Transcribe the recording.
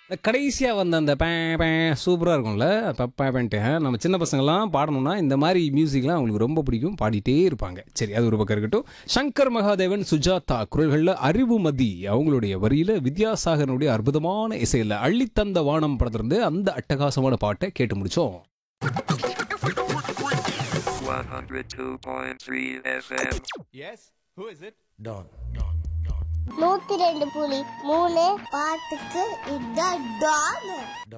கடைசியா வந்த அந்த பே பே சூப்பரா இருக்கும்ல. பேன்ட்டு நம்ம சின்ன பசங்கலாம் பாடணும்னா இந்த மாரி மியூசிக்லாம் அவங்களுக்கு ரொம்ப பிடிக்கும். பாடிட்டே இருப்பாங்க. சரி அது ஒரு பக்கம் இருக்கட்டும். சங்கர் மகாதேவன், சுஜாதா குரல்கள்ல அறிவுமதி அவங்களுடைய வரியில வித்யாசாகரனுடைய அற்புதமான இசையில அள்ளித்தந்த வானம் படத்திலிருந்து அந்த அட்டகாசமான பாட்டை கேட்டு முடிச்சோம். 102.3 FM. Yes, who is it? 102.3 பாட்டுக்கு இதான் டான்.